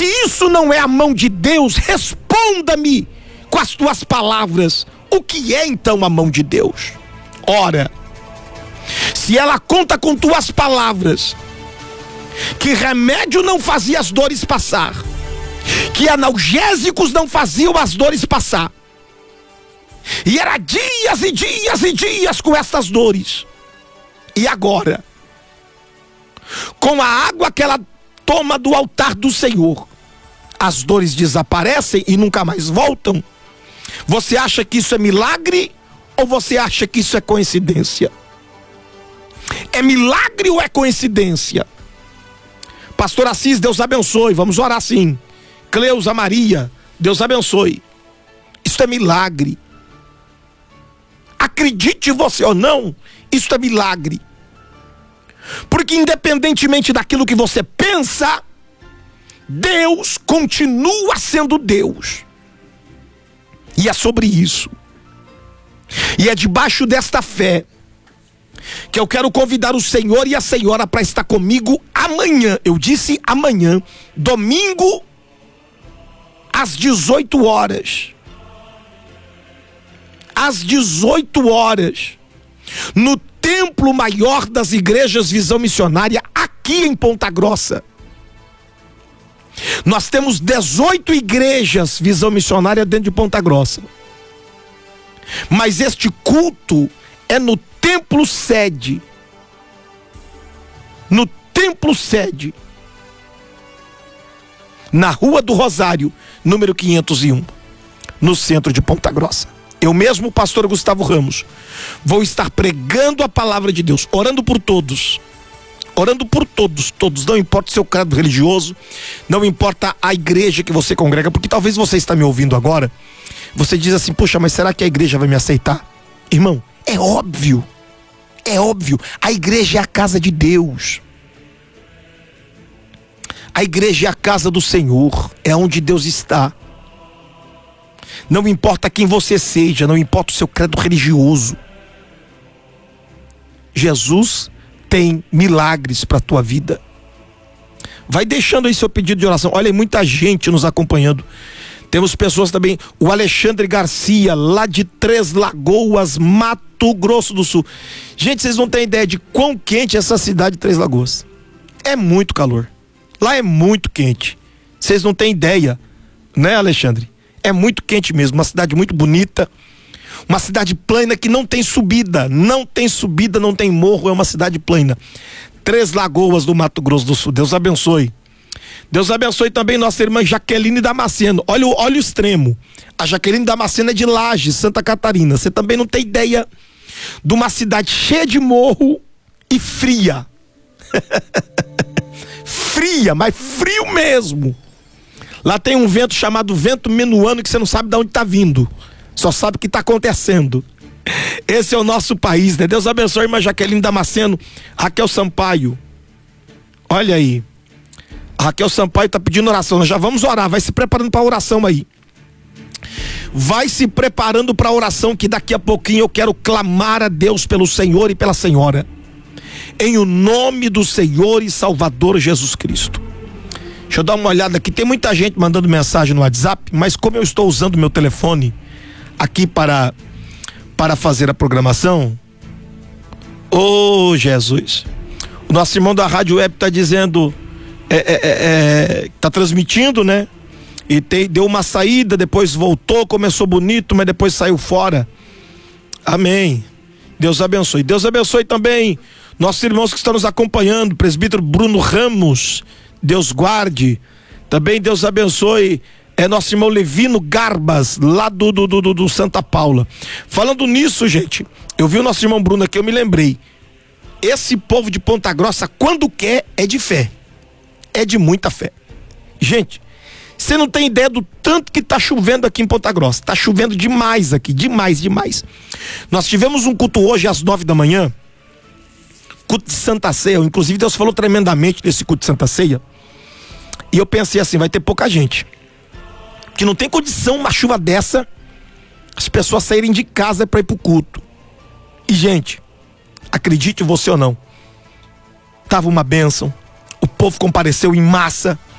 Se isso não é a mão de Deus, responda-me com as tuas palavras. O que é então a mão de Deus? Ora, se ela conta com tuas palavras, que remédio não fazia as dores passar, que analgésicos não faziam as dores passar, e era dias e dias e dias com estas dores, e agora, com a água que ela toma do altar do Senhor, as dores desaparecem e nunca mais voltam. Você acha que isso é milagre ou você acha que isso é coincidência? É milagre ou é coincidência? Pastor Assis, Deus abençoe, vamos orar sim. Cleusa Maria, Deus abençoe. Isso é milagre. Acredite você ou não, isso é milagre. Porque independentemente daquilo que você pensa, Deus continua sendo Deus. E é sobre isso. E é debaixo desta fé que eu quero convidar o Senhor e a Senhora para estar comigo amanhã. Eu disse amanhã, domingo, às 18 horas. Às 18 horas. No Templo Maior das Igrejas Visão Missionária, aqui em Ponta Grossa. Nós temos 18 igrejas Visão Missionária dentro de Ponta Grossa. Mas este culto é no templo sede. No templo sede. Na Rua do Rosário, número 501, no centro de Ponta Grossa. Eu mesmo, pastor Gustavo Ramos, vou estar pregando a palavra de Deus, orando por todos. Orando por todos, não importa o seu credo religioso, não importa a igreja que você congrega, porque talvez você está me ouvindo agora, você diz assim, puxa, mas será que a igreja vai me aceitar? Irmão, é óbvio, a igreja é a casa de Deus. A igreja é a casa do Senhor, é onde Deus está. Não importa quem você seja, não importa o seu credo religioso. Jesus tem milagres para a tua vida. Vai deixando aí seu pedido de oração. Olha, muita gente nos acompanhando. Temos pessoas também, o Alexandre Garcia, lá de Três Lagoas, Mato Grosso do Sul. Gente, vocês não têm ideia de quão quente é essa cidade de Três Lagoas. É muito calor. Lá é muito quente. Vocês não têm ideia, né, Alexandre? É muito quente mesmo, uma cidade muito bonita. Uma cidade plana que não tem subida, não tem morro, é uma cidade plana. Três Lagoas do Mato Grosso do Sul. Deus abençoe. Deus abençoe também nossa irmã Jaqueline Damasceno. Olha o extremo. A Jaqueline Damasceno é de Lages, Santa Catarina. Você também não tem ideia de uma cidade cheia de morro e fria. Fria, mas frio mesmo. Lá tem um vento chamado vento menuano que você não sabe de onde está vindo. Só sabe o que está acontecendo. Esse é o nosso país, né? Deus abençoe a irmã Jaqueline Damasceno. Raquel Sampaio. Olha aí. A Raquel Sampaio está pedindo oração. Nós já vamos orar. Vai se preparando para a oração aí. Vai se preparando para a oração, que daqui a pouquinho eu quero clamar a Deus pelo Senhor e pela Senhora. Em o nome do Senhor e Salvador Jesus Cristo. Deixa eu dar uma olhada aqui. Tem muita gente mandando mensagem no WhatsApp, mas como eu estou usando meu telefone aqui para fazer a programação, Jesus, o nosso irmão da Rádio Web está dizendo, está transmitindo, né? E deu uma saída, depois voltou, começou bonito, mas depois saiu fora. Amém. Deus abençoe. Deus abençoe também nossos irmãos que estão nos acompanhando, presbítero Bruno Ramos, Deus guarde. Também Deus abençoe nosso irmão Levino Garbas, lá do Santa Paula. Falando nisso, gente, eu vi o nosso irmão Bruno aqui, eu me lembrei. Esse povo de Ponta Grossa, quando quer, é de fé. É de muita fé. Gente, você não tem ideia do tanto que tá chovendo aqui em Ponta Grossa. Tá chovendo demais aqui, demais. Nós tivemos um culto hoje às 9 da manhã, culto de Santa Ceia. Inclusive Deus falou tremendamente nesse culto de Santa Ceia. E eu pensei assim, vai ter pouca gente. Que não tem condição uma chuva dessa, as pessoas saírem de casa para ir pro culto. E gente, acredite você ou não, tava uma bênção. O povo compareceu em massa.